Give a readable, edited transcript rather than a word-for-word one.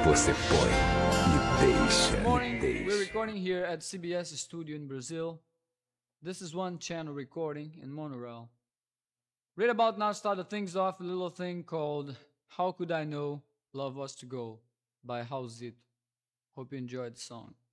você põe e deixa, Good morning. e deixa. We're recording here at CBS studio in Brazil. This is one channel recording in Monorail. Right about now, started things off a little thing called How Could I Know Love Was to Go by House It. Hope you enjoyed the song.